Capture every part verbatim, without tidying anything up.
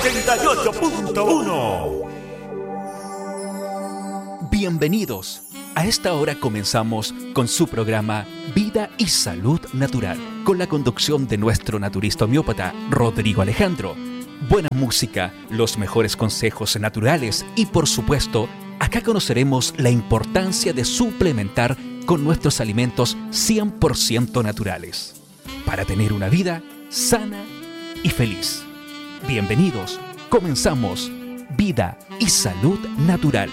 ochenta y ocho punto uno. Bienvenidos. A esta hora comenzamos con su programa Vida y Salud Natural, con la conducción de nuestro naturista homeópata Rodrigo Alejandro. Buena música, los mejores consejos naturales y, por supuesto, acá conoceremos la importancia de suplementar con nuestros alimentos cien por ciento naturales para tener una vida sana y feliz. Bienvenidos, comenzamos Vida y Salud Natural.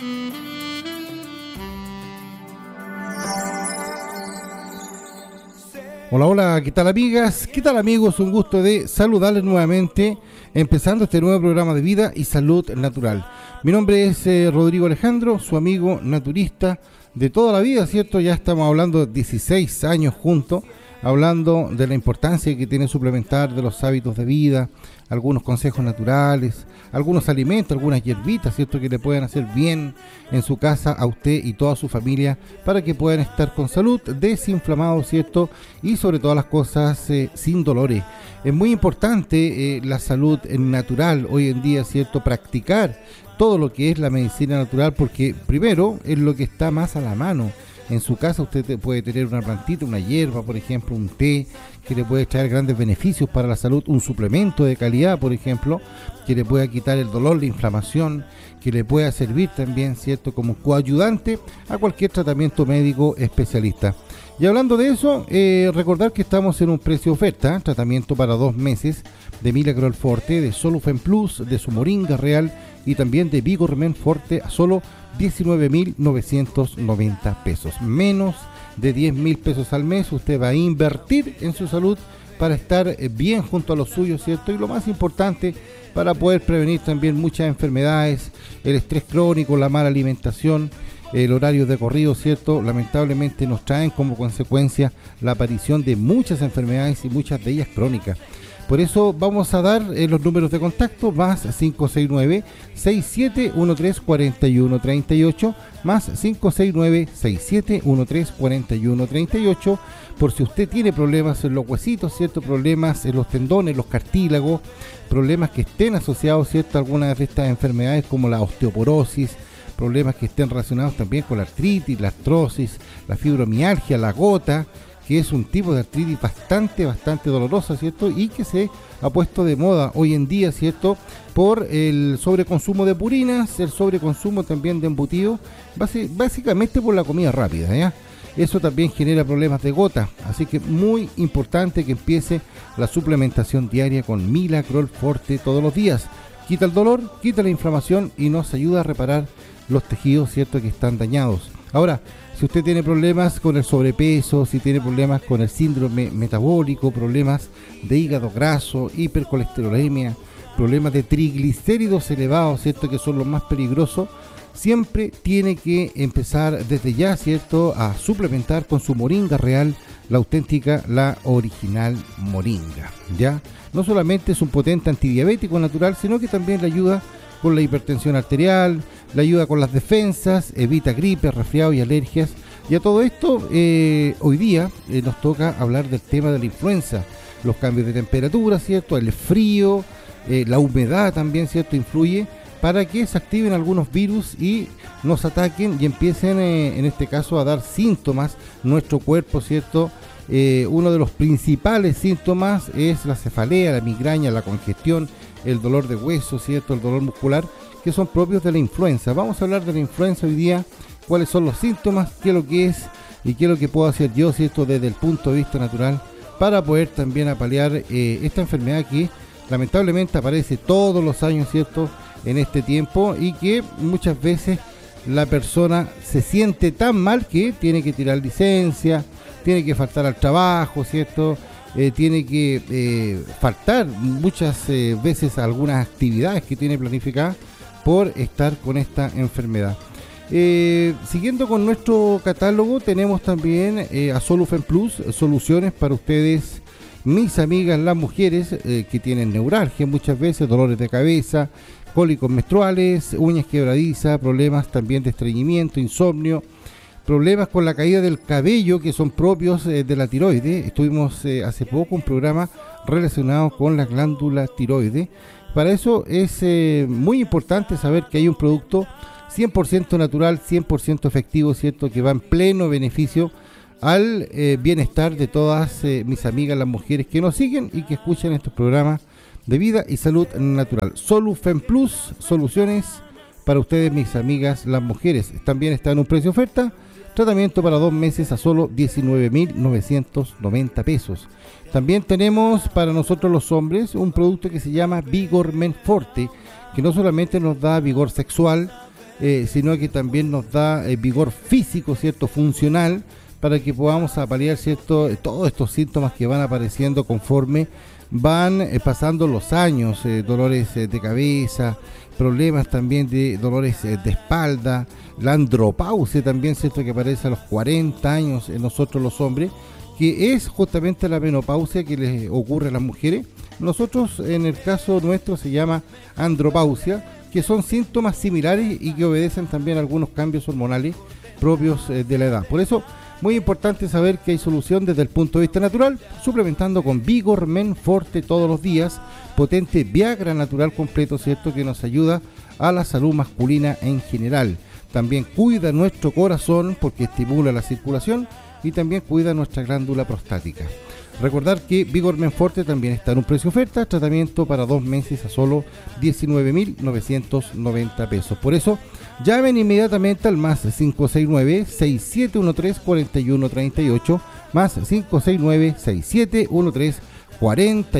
Hola, hola, ¿qué tal amigas? ¿Qué tal amigos? Un gusto de saludarles nuevamente, empezando este nuevo programa de Vida y Salud Natural. Mi nombre es eh, Rodrigo Alejandro, su amigo naturista de toda la vida, ¿cierto? Ya estamos hablando de dieciséis años juntos, hablando de la importancia que tiene suplementar de los hábitos de vida, algunos consejos naturales, algunos alimentos, algunas hierbitas, ¿cierto? Que le puedan hacer bien en su casa a usted y toda su familia para que puedan estar con salud, desinflamados, ¿cierto? Y sobre todas las cosas eh, sin dolores. Es muy importante eh, la salud natural hoy en día, ¿cierto? Practicar todo lo que es la medicina natural porque primero es lo que está más a la mano. En su casa usted puede tener una plantita, una hierba, por ejemplo, un té que le puede traer grandes beneficios para la salud, un suplemento de calidad, por ejemplo, que le pueda quitar el dolor, la inflamación, que le pueda servir también, ¿cierto?, como coayudante a cualquier tratamiento médico especialista. Y hablando de eso, eh, recordar que estamos en un precio oferta, tratamiento para dos meses de Milagro Forte, de Solufen Plus, de su Moringa Real y también de Vigor Men Forte a solo diecinueve mil novecientos noventa pesos, menos de diez mil pesos al mes. Usted va a invertir en su salud para estar bien junto a los suyos, ¿cierto? Y lo más importante, para poder prevenir también muchas enfermedades, el estrés crónico, la mala alimentación, el horario de corrido, ¿cierto? Lamentablemente nos traen como consecuencia la aparición de muchas enfermedades y muchas de ellas crónicas. Por eso vamos a dar eh, los números de contacto, más cinco seis nueve, seis siete uno tres, cuatro uno tres ocho, más cinco seis nueve, seis siete uno tres, cuatro uno tres ocho, por si usted tiene problemas en los huesitos, ¿cierto? Problemas en los tendones, los cartílagos, problemas que estén asociados, ¿cierto?, a algunas de estas enfermedades como la osteoporosis, problemas que estén relacionados también con la artritis, la artrosis, la fibromialgia, la gota, que es un tipo de artritis bastante, bastante dolorosa, ¿cierto? Y que se ha puesto de moda hoy en día, ¿cierto? Por el sobreconsumo de purinas, el sobreconsumo también de embutidos, básicamente por la comida rápida, ¿ya? Eso también genera problemas de gota, así que muy importante que empiece la suplementación diaria con Milagro Forte todos los días. Quita el dolor, quita la inflamación y nos ayuda a reparar los tejidos, ¿cierto?, que están dañados. Ahora, si usted tiene problemas con el sobrepeso, si tiene problemas con el síndrome metabólico, problemas de hígado graso, hipercolesterolemia, problemas de triglicéridos elevados, ¿cierto?, que son los más peligrosos, siempre tiene que empezar desde ya, ¿cierto?, a suplementar con su Moringa Real, la auténtica, la original Moringa, ¿ya? No solamente es un potente antidiabético natural, sino que también le ayuda con la hipertensión arterial, le ayuda con las defensas, evita gripes, resfriados y alergias. Y a todo esto, eh, hoy día eh, nos toca hablar del tema de la influenza, los cambios de temperatura, ¿cierto?, el frío, eh, la humedad también, ¿cierto?, influye para que se activen algunos virus y nos ataquen y empiecen, eh, en este caso, a dar síntomas nuestro cuerpo, ¿cierto? Eh, uno de los principales síntomas es la cefalea, la migraña, la congestión, el dolor de hueso, ¿cierto?, el dolor muscular, que son propios de la influenza. Vamos a hablar de la influenza hoy día, cuáles son los síntomas, qué es lo que es y qué es lo que puedo hacer yo, ¿cierto?, desde el punto de vista natural para poder también apalear eh, esta enfermedad que lamentablemente aparece todos los años, ¿cierto?, en este tiempo y que muchas veces la persona se siente tan mal que tiene que tirar licencia, tiene que faltar al trabajo, ¿cierto?, Eh, tiene que eh, faltar muchas eh, veces a algunas actividades que tiene planificadas por estar con esta enfermedad. Eh, siguiendo con nuestro catálogo, tenemos también eh, a Solufen Plus, soluciones para ustedes, mis amigas, las mujeres eh, que tienen neuralgia muchas veces, dolores de cabeza, cólicos menstruales, uñas quebradizas, problemas también de estreñimiento, insomnio, problemas con la caída del cabello que son propios eh, de la tiroides. Estuvimos eh, hace poco un programa relacionado con la glándula tiroides, para eso es eh, muy importante saber que hay un producto cien por ciento natural, cien por ciento efectivo, ¿cierto? Que va en pleno beneficio al eh, bienestar de todas eh, mis amigas, las mujeres que nos siguen y que escuchan estos programas de vida y salud natural. Solufen Plus, soluciones para ustedes, mis amigas, las mujeres. También está en un precio oferta, tratamiento para dos meses a solo diecinueve mil novecientos noventa pesos. También tenemos para nosotros los hombres un producto que se llama Vigor Men Forte, que no solamente nos da vigor sexual, eh, sino que también nos da eh, vigor físico, ¿cierto? Funcional, para que podamos paliar, ¿cierto? Todos estos síntomas que van apareciendo conforme van eh, pasando los años, eh, dolores eh, de cabeza, problemas también de dolores eh, de espalda, la andropausia también, ¿cierto? Que aparece a los cuarenta años en nosotros los hombres, que es justamente la menopausia que les ocurre a las mujeres. Nosotros, en el caso nuestro, se llama andropausia, que son síntomas similares y que obedecen también a algunos cambios hormonales propios eh, de la edad. Por eso, muy importante saber que hay solución desde el punto de vista natural, suplementando con Vigor Men Forte todos los días, potente Viagra natural completo, ¿cierto? Que nos ayuda a la salud masculina en general. También cuida nuestro corazón porque estimula la circulación y también cuida nuestra glándula prostática. Recordar que Vigor Men Forte también está en un precio oferta, tratamiento para dos meses a solo diecinueve mil novecientos noventa pesos. Por eso, llamen inmediatamente al más cinco seis nueve, seis siete uno tres, cuatro uno tres ocho, más cinco seis nueve, seis siete uno tres, cuatro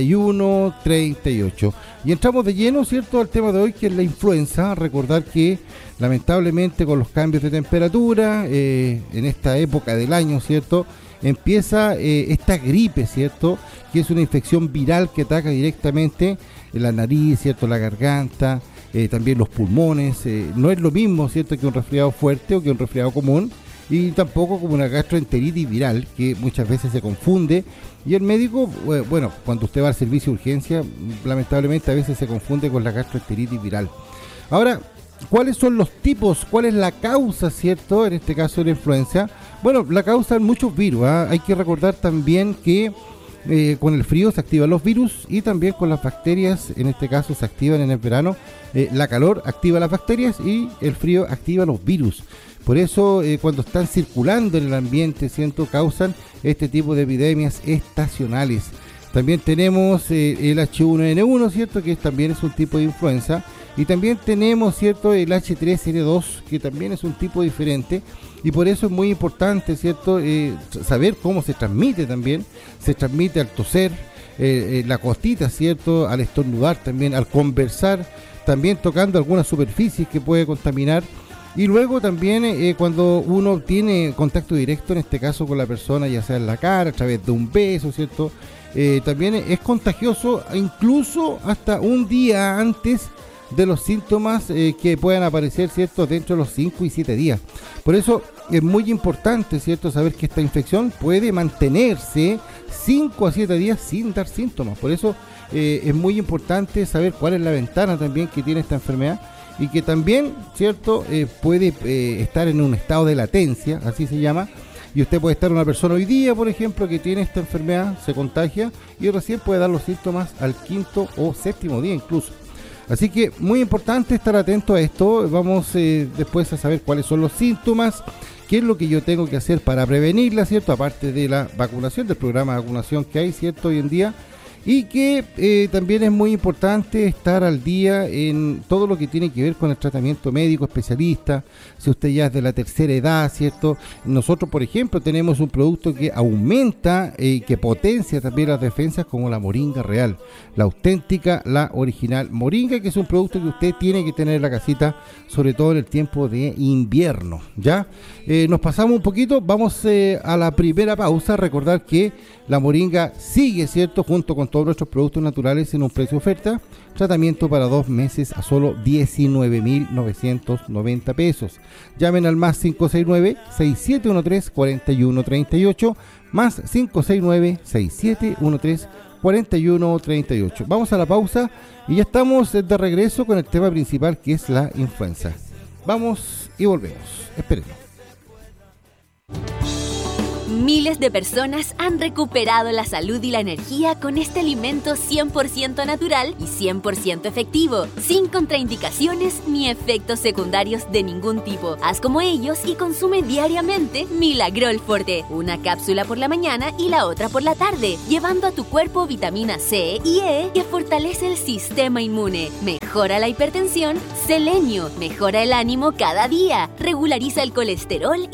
uno tres ocho. Y entramos de lleno, ¿cierto?, al tema de hoy, que es la influenza. Recordar que lamentablemente con los cambios de temperatura, eh, en esta época del año, ¿cierto?, empieza eh, esta gripe, ¿cierto?, que es una infección viral que ataca directamente la nariz, ¿cierto?, la garganta, eh, también los pulmones. Eh, no es lo mismo, ¿cierto?, que un resfriado fuerte o que un resfriado común, y tampoco como una gastroenteritis viral, que muchas veces se confunde. Y el médico, bueno, cuando usted va al servicio de urgencia, lamentablemente a veces se confunde con la gastroenteritis viral. Ahora, ¿cuáles son los tipos? ¿Cuál es la causa, cierto, en este caso de la influenza? Bueno, la causa es muchos virus, ¿eh? Hay que recordar también que eh, con el frío se activan los virus y también con las bacterias, en este caso se activan en el verano. Eh, la calor activa las bacterias y el frío activa los virus. Por eso, eh, cuando están circulando en el ambiente, ¿cierto?, causan este tipo de epidemias estacionales. También tenemos eh, el H uno N uno, ¿cierto?, que también es un tipo de influenza. Y también tenemos, ¿cierto?, el H tres N dos, que también es un tipo diferente. Y por eso es muy importante, ¿cierto?, eh, saber cómo se transmite también. Se transmite al toser, eh, eh, la costita, ¿cierto?, al estornudar también, al conversar, también tocando algunas superficies que puede contaminar. Y luego también eh, cuando uno tiene contacto directo, en este caso con la persona, ya sea en la cara, a través de un beso, ¿cierto?, eh, también es contagioso, incluso hasta un día antes de los síntomas eh, que puedan aparecer, ¿cierto?, dentro de los cinco y siete días. Por eso es muy importante, ¿cierto?, saber que esta infección puede mantenerse cinco a siete días sin dar síntomas. Por eso eh, es muy importante saber cuál es la ventana también que tiene esta enfermedad, y que también, ¿cierto?, eh, puede eh, estar en un estado de latencia, así se llama. Y usted puede estar una persona hoy día, por ejemplo, que tiene esta enfermedad, se contagia y recién puede dar los síntomas al quinto o séptimo día incluso. Así que muy importante estar atento a esto. Vamos eh, después a saber cuáles son los síntomas, qué es lo que yo tengo que hacer para prevenirla, ¿cierto?, aparte de la vacunación, del programa de vacunación que hay, ¿cierto?, hoy en día. Y que eh, también es muy importante estar al día en todo lo que tiene que ver con el tratamiento médico especialista. Si usted ya es de la tercera edad, ¿cierto? Nosotros, por ejemplo, tenemos un producto que aumenta y eh, que potencia también las defensas, como la moringa real, la auténtica, la original moringa, que es un producto que usted tiene que tener en la casita, sobre todo en el tiempo de invierno, ¿ya? Eh, nos pasamos un poquito, vamos eh, a la primera pausa. Recordar que la moringa sigue, ¿cierto?, junto con todos nuestros productos naturales en un precio oferta, tratamiento para dos meses a solo diecinueve mil novecientos noventa pesos. Llamen al más cinco seis nueve, seis siete uno tres, cuatro uno tres ocho, más cinco seis nueve, seis siete uno tres, cuatro uno tres ocho. Vamos a la pausa y ya estamos de regreso con el tema principal, que es la influenza. Vamos y volvemos, esperemos. Miles de personas han recuperado la salud y la energía con este alimento cien por ciento natural y cien por ciento efectivo, sin contraindicaciones ni efectos secundarios de ningún tipo. Haz como ellos y consume diariamente Milagrol Forte, una cápsula por la mañana y la otra por la tarde, llevando a tu cuerpo vitamina C y E que fortalece el sistema inmune, mejora la hipertensión, selenio, mejora el ánimo cada día, regulariza el colesterol y